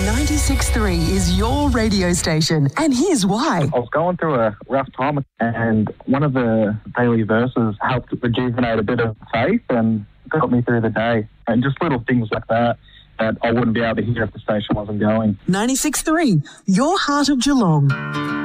96.3 is your radio station, and here's why. I was going through a rough time, and one of the daily verses helped rejuvenate a bit of faith and got me through the day. And just little things like that I wouldn't be able to hear if the station wasn't going. 96.3, your heart of Geelong.